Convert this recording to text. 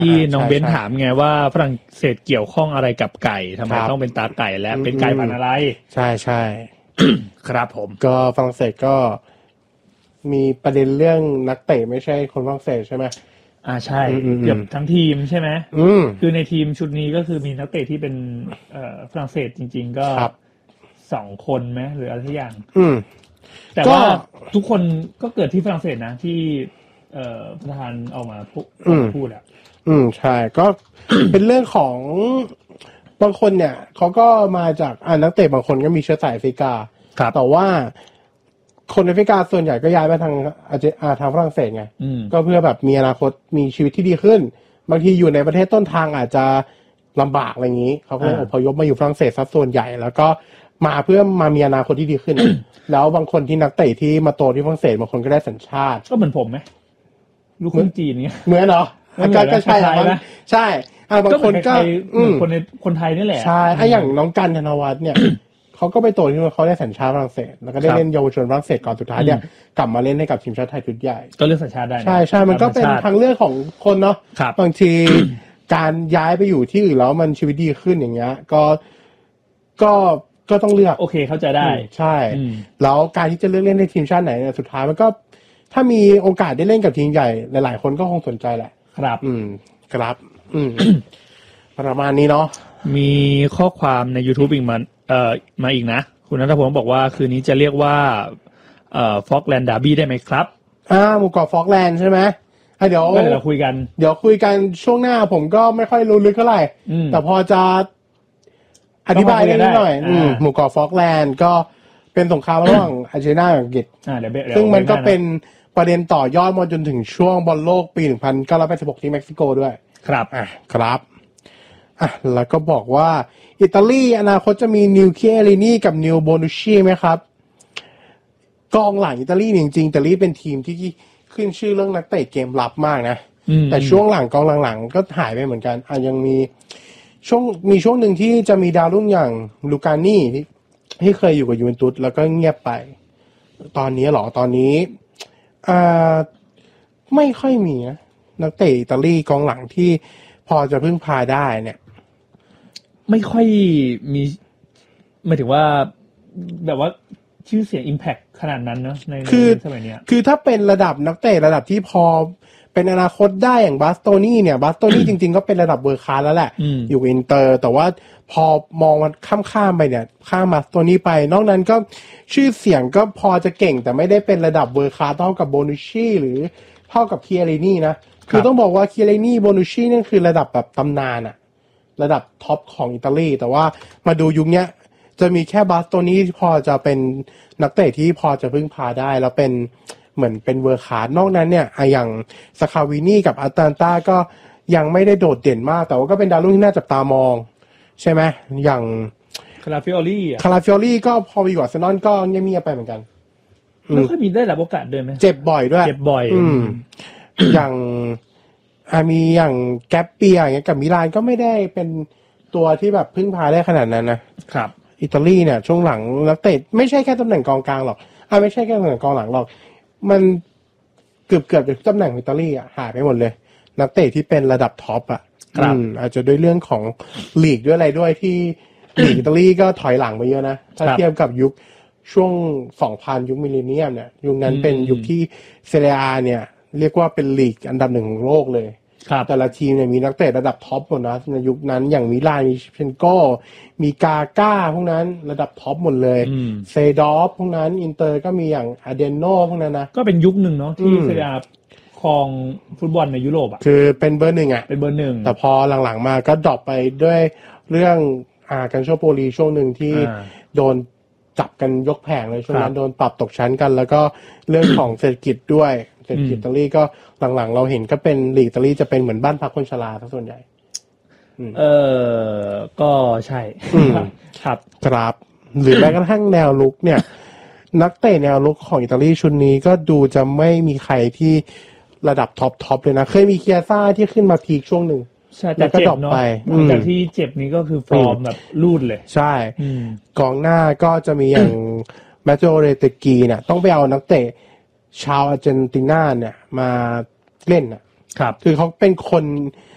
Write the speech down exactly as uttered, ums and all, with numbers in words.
ที่น้องเบนถามไงว่าฝรั่งเศสเกี่ยวข้องอะไรกับไก่ทำไมต้องเป็นตาไก่และเป็นไก่พันธุ์อะไรใช่ใช่ครับผมก็ฝรั่งเศสก็มีประเด็นเรื่องนักเตะไม่ใช่คนฝรั่งเศสใช่ไหมอ่าใช่เกือบทั้งทีมใช่ไหมคือในทีมชุดนี้ก็คือมีนักเตะที่เป็นเอ่อฝรั่งเศสจริงๆก็สองคนไหมหรืออะไรทุกอย่างแต่ว่าทุกคนก็เกิดที่ฝรั่งเศสนะที่เอ่อประธานออกมาพูดอ่ะอืมใช่ก็เป็นเรื่องของบางคนเนี่ยเขาก็มาจากอ่านักเตะบางคนก็มีเชื้อสายแอฟริกาแต่ว่าคนแอฟริกาส่วนใหญ่ก็ย้ายมาทางอาทางฝรั่งเศสไงก็เพื่อแบบมีอนาคตมีชีวิตที่ดีขึ้นบางทีอยู่ในประเทศต้นทางอาจจะลำบากอะไรอย่างนี้เขาก็เลยอพยพมาอยู่ฝรั่งเศสซะส่วนใหญ่แล้วก็มาเพื่อมามีอนาคตที่ดีขึ้น แล้วบางคนที่นักเตะที่มาโตที่ฝรั่งเศสบางคนก็ได้สัญชาติก็เหมือนผมไหมลูกครึ่งจีนเงี้ยเหมือนเหรอก็ใช่ไหมใช่บางคนก็คนในคนไทยนี่แหละใช่ถ้าอย่างน้องกันธนวัฒน์เนี่ยเขาก็ไปโตที่เขาได้สัญชาติฝรั่งเศสแล้วก็ได้เล่นเยาวชนฝรั่งเศสก่อนสุดท้ายเนี่ยกลับมาเล่นให้กับทีมชาติไทยชุดใหญ่ก็เลือกสัญชาติได้ใช่ใช่มันก็เป็นทางเลือกของคนเนาะบางทีการย้ายไปอยู่ที่อื่นแล้วมันชีวิตดีขึ้นอย่างเงี้ยก็ก็ก็ต้องเลือกโอเคเข้าใจได้ใช่แล้วการที่จะเลือกเล่นในทีมชาติไหนเนี่ยสุดท้ายมันก็ถ้ามีโอกาสได้เล่นกับทีมใหญ่หลายๆคนก็คงสนใจแหละครับอืมครับอืมประมาณนี้เนาะมีข้อความใน YouTube อีกมาเอ่อมาอีกนะคุณณัฐพงศ์บอกว่าคืนนี้จะเรียกว่าเอ่อฟอกแลนด์ดาร์บี้ได้ไหมครับอ่าหมู่เกาะฟอกแลนด์ใช่ไหมอ่ะเดี๋ยวเดี๋ยวเราคุยกันเดี๋ยวคุยกันช่วงหน้าผมก็ไม่ค่อยรู้ลึกเท่าไหร่แต่พอจะอธิบายได้นิดหน่อยหมู่เกาะฟอกแลนด์ก็เป็นสงครามระหว่างอาร์เจนตินากับอังกฤษซึ่งมันก็เป็นประเด็นต่อยอดมาจนถึงช่วงบอลโลกปีหนึ่งพันเก้าร้อยแปดสิบหกที่เม็กซิโกด้วยครับอ่ะครับอ่ะแล้วก็บอกว่าอิตาลีอนาคตจะมีนิวเคียรินีกับนิวโบนุชชีไหมครับกองหลังอิตาลีจริงๆอิตาลีเป็นทีมที่ขึ้นชื่อเรื่องนักเตะเกมรับมากนะแต่ช่วงหลังกองหลังๆก็หายไปเหมือนกันอ่ะยังมีช่วงมีช่วงหนึ่งที่จะมีดาวรุ่งอย่างลูกานี่ที่ที่เคยอยู่กับยูเวนตุสแล้วก็เงียบไปตอนนี้หรอตอนนี้อ่าไม่ค่อยมีนะนักเตะอิตาลีกองหลังที่พอจะพึ่งพาได้เนี่ยไม่ค่อยมีหมายถึงว่าแบบว่าชื่อเสียง impact ขนาดนั้นเนาะในสมัยนี้คือถ้าเป็นระดับนักเตะระดับที่พอเป็นอนาคตได้อย่างบาสโตนี่เนี่ยบาสโตนี่จริงๆก็เป็นระดับเวอร์คลาสแล้วแหละอยู่อินเตอร์แต่ว่าพอมองมันข้ามๆไปเนี่ยข้ามบาสโตนี่ไปนอกนั้นก็ชื่อเสียงก็พอจะเก่งแต่ไม่ได้เป็นระดับเวอร์คลาสเท่ากับโบนุชชีหรือเท่ากับเคียรินีนะคือต้องบอกว่าเคียรินีโบนุชชีนี่คือระดับแบบตำนานอะระดับท็อปของอิตาลีแต่ว่ามาดูยุคนี้จะมีแค่บาสโตนี่ที่พอจะเป็นนักเตะที่พอจะพึ่งพาได้แล้วเป็นเหมือนเป็นเวอร์คลาสนอกนั้นเนี่ยอย่างสคาวินี่กับอาตแลนตาก็ยังไม่ได้โดดเด่นมากแต่ว่าก็เป็นดาวรุ่งที่น่าจับตามองใช่ไหมอย่างคาราฟิโอลี่คาราฟิโอลี่ก็พออยู่กับอาร์เซนอลก็เงียบๆไปเหมือนกันไม่ค่อยมีได้รับโอกาสเดินไหมเจ็บบ่อยด้วยเจ็บบ่อยอย่างมีอย่างแกปเปียอย่างเงี้ยกับมิลานก็ไม่ได้เป็นตัวที่แบบพึ่งพาได้ขนาดนั้นนะครับอิตาลีเนี่ยช่วงหลังนักเตะไม่ใช่แค่ตำแหน่งกองกลางหรอกอ่ะไม่ใช่แค่ตำแหน่งกองหลังหรอกมันเกือบเกือบจะตำแหน่งอิตาลีอ่ะหายไปหมดเลยนักเตะที่เป็นระดับท็อปอ่ะอาจจะด้วยเรื่องของลีกด้วยอะไรด้วยที่ลีกอิตาลีก็ถอยหลังไปเยอะนะถ้าเทียบกับยุคช่วงสองพันยุคมิลเลนเนียมเนี่ยยุคนั้นเป็นยุคที่เซเรียเนี่ยเรียกว่าเป็นลีกอันดับหนึ่งของโลกเลยแต่ละทีมเนี่ยมีนักเตะระดับท็อปหมดนะในยุคนั้นอย่างมิลานมีเพนโก้มีกาก้าพวกนั้นระดับท็อปหมดเลยเซดอฟพวกนั้นอินเตอร์ก็มีอย่างอาเดโนพวกนั้นนะก็เป็นยุคหนึ่งเนาะที่เซเรียครองฟุตบอลในยุโรปอ่ะคือเป็นเบอร์หนึ่งอ่ะเป็นเบอร์หนึ่งแต่พอหลังๆมาก็ดรอปไปด้วยเรื่องอ่ากันโชโปลีช่วงหนึ่งที่โดนจับกันยกแผงเลยช่วงนั้นโดนปรับตกชั้นกันแล้วก็เรื่องของเศรษฐกิจด้วยเศรษฐกิจอิตาลีก็หลังๆเราเห็นก็เป็นลีกอิตาลีจะเป็นเหมือนบ้านพักคนชราซะส่วนใหญ่เออก็ใช่ครับครับหรือแม้กระทั่งแนวลุกเนี่ยนักเตะแนวลุกของอิตาลีชุดนี้ก็ดูจะไม่มีใครที่ระดับท็อปท็อปเลยนะเคยมีเคียซ่าที่ขึ้นมาพีคช่วงหนึ่งใช่แต่เจ็บเนาะหลังจากที่เจ็บนี้ก็คือฟอร์มแบบลูดเลยใช่กองหน้าก็จะมีอย่างแมตโตเรเตกีเนี่ยต้องไปเอานักเตะชาวอาร์เจนตินาเนี่ยมาเล่นอ่ะครับคือเขาเป็นคน